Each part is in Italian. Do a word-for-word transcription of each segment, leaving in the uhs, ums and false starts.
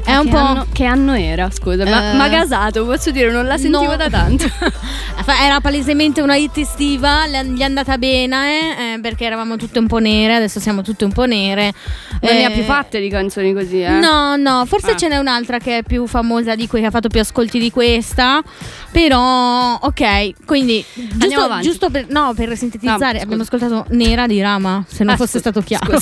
È un che po'. Anno, che anno era? Scusa, uh, ma, ma gasato, posso dire, non la sentivo no. da tanto. Era palesemente una hit estiva, gli è andata bene, eh, perché eravamo tutte un po' nere, adesso siamo tutte un po' nere. Non eh, ne ha più fatte di canzoni così, eh? No, no, forse ah. ce n'è un'altra che è più famosa di quei che ha fatto più ascolti di questa. Però, ok, quindi giusto, giusto per, no, per sintetizzare, no, abbiamo ascoltato Nera di Rama, se non ah, fosse scusa, stato chiaro.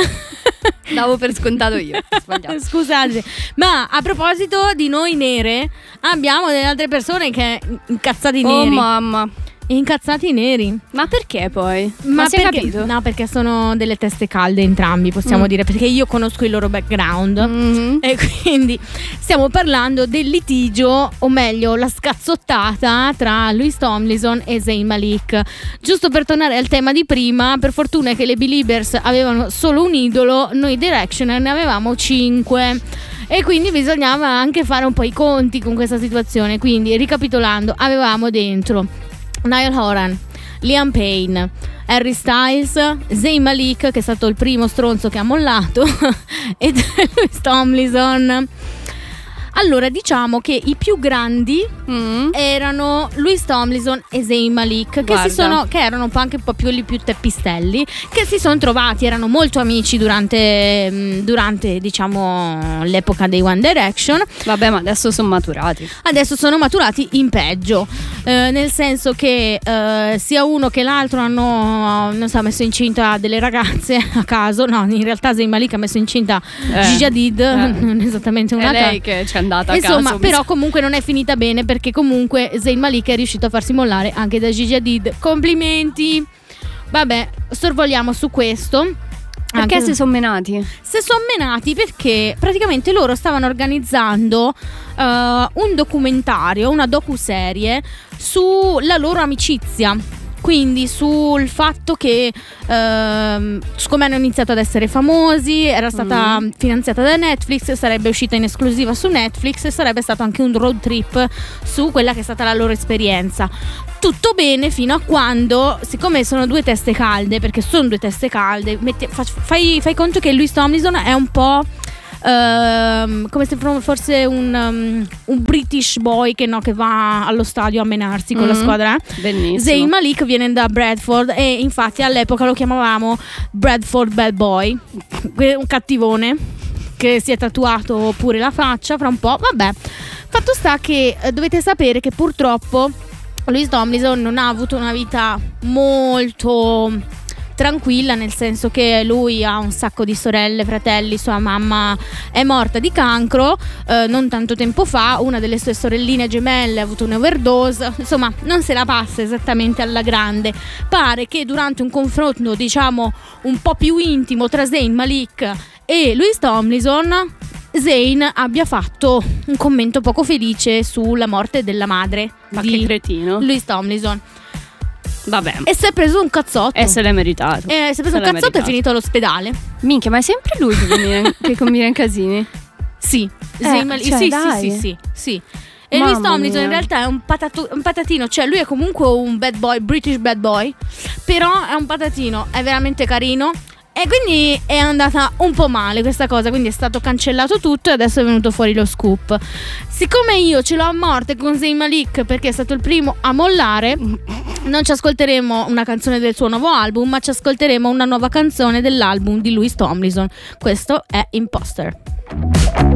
Davo per scontato io. Scusate, ma a proposito di noi nere, abbiamo delle altre persone che incazzati oh, neri. Oh mamma. Incazzati neri. Ma perché poi? Ma, Ma sei perché, capito? No, perché sono delle teste calde entrambi, possiamo mm. dire, perché io conosco il loro background, mm-hmm. e quindi stiamo parlando del litigio, o meglio la scazzottata tra Louis Tomlinson e Zayn Malik. Giusto per tornare al tema di prima, per fortuna che le Beliebers avevano solo un idolo, noi Directioner ne avevamo cinque. E quindi bisognava anche fare un po' i conti con questa situazione. Quindi, ricapitolando, avevamo dentro Niall Horan, Liam Payne, Harry Styles, Zayn Malik, che è stato il primo stronzo che ha mollato, e Louis Tomlinson. Allora, diciamo che i più grandi mm. erano Louis Tomlinson e Zayn Malik, che, si sono, che erano un po' anche un po' più, più teppistelli, che si sono trovati, erano molto amici durante, durante diciamo l'epoca dei One Direction. Vabbè, ma adesso sono maturati. Adesso sono maturati in peggio, eh, nel senso che eh, sia uno che l'altro hanno, non so, messo incinta delle ragazze a caso. No, in realtà Zayn Malik ha messo incinta eh. Gigi Hadid, eh. non esattamente una. È lei ca- che c'è andata a Insomma, caso, però comunque non è finita bene, perché comunque Zayn Malik è riuscito a farsi mollare anche da Gigi Hadid. Complimenti. Vabbè, sorvoliamo su questo. Perché anche si sono menati? Si sono menati perché praticamente loro stavano organizzando uh, un documentario, una docuserie sulla loro amicizia. Quindi sul fatto che ehm, come hanno iniziato ad essere famosi, era stata mm. finanziata da Netflix, sarebbe uscita in esclusiva su Netflix e sarebbe stato anche un road trip su quella che è stata la loro esperienza. Tutto bene fino a quando, siccome sono due teste calde, perché sono due teste calde, metti, fai, fai conto che Louis Tomlinson è un po' Uh, come se fosse un, um, un British boy che, no, che va allo stadio a menarsi con mm. la squadra, eh? Bellissimo. Zayn Malik viene da Bradford e infatti all'epoca lo chiamavamo Bradford Bad Boy, un cattivone che si è tatuato pure la faccia fra un po'. Vabbè, fatto sta che eh, dovete sapere che purtroppo Louis Tomlinson non ha avuto una vita molto tranquilla, nel senso che lui ha un sacco di sorelle, fratelli, sua mamma è morta di cancro eh, non tanto tempo fa, una delle sue sorelline gemelle ha avuto un'overdose, insomma non se la passa esattamente alla grande. Pare che durante un confronto diciamo un po' più intimo tra Zayn Malik e Louis Tomlinson, Zayn abbia fatto un commento poco felice sulla morte della madre Ma di che cretino. Louis Tomlinson. Vabbè. E si è preso un cazzotto. E se l'è meritato. E si è preso se un cazzotto meritato. E è finito all'ospedale. Minchia, ma è sempre lui che combina, che combina in casini? Sì. Eh, Mal- cioè, sì, dai. sì, sì, sì, sì. E Louis Tomlinson in realtà è un, patatu- un patatino, cioè lui è comunque un bad boy, British bad boy, però è un patatino, è veramente carino. E quindi è andata un po' male questa cosa, quindi è stato cancellato tutto e adesso è venuto fuori lo scoop. Siccome io ce l'ho a morte con Zayn Malik perché è stato il primo a mollare, non ci ascolteremo una canzone del suo nuovo album, ma ci ascolteremo una nuova canzone dell'album di Louis Tomlinson. Questo è Imposter.